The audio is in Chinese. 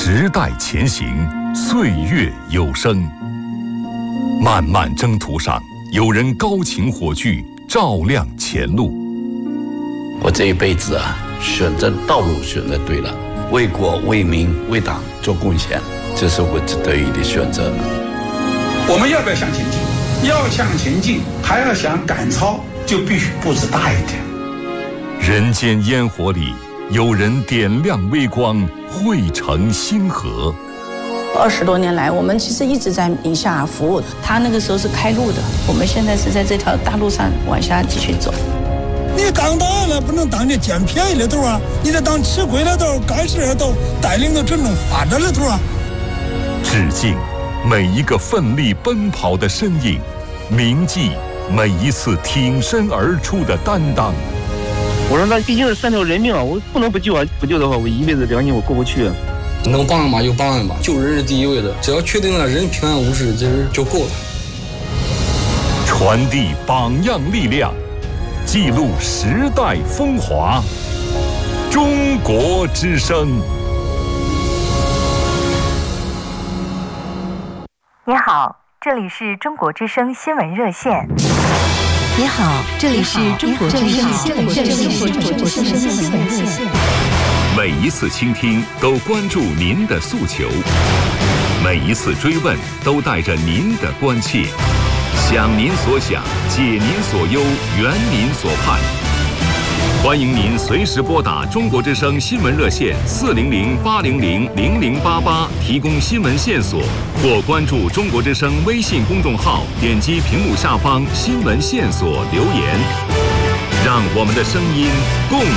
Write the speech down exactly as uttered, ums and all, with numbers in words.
时代前行，岁月有声。漫漫征途上，有人高擎火炬，照亮前路。 我这一辈子啊，选择道路选择对了，为国为民为党做贡献，这是我得意的选择。 我们要不要向前进？要向前进，还要想赶超，就必须步子大一点。 人间烟火里，有人点亮微光，汇成星河。 二十多年来，我们其实一直在宁夏服务。他那个时候是开路的，我们现在是在这条大路上往下继续走。 你当大了不能当这捡便宜的头啊，你得当吃亏的头、干事的头，带领着真正发展的头啊。 致敬每一个奋力奔跑的身影，铭记每一次挺身而出的担当。 我说那毕竟是三条人命啊，我不能不救啊！不救的话，我一辈子良心我过不去啊。 能帮忙就帮吧，救人是第一位的，只要确定了人平安无事，其实就够了。 传递榜样力量，记录时代风华。中国之声。 你好，这里是中国之声新闻热线。 你好，这里是中国之声新闻热线。 每一次倾听都关注您的诉求，每一次追问都带着您的关切，想您所想，解您所忧，圆您所盼。欢迎您随时拨打中国之声新闻热线四零零八零零零零八八提供新闻线索，或关注中国之声微信公众号，点击屏幕下方新闻线索留言，让我们的声音共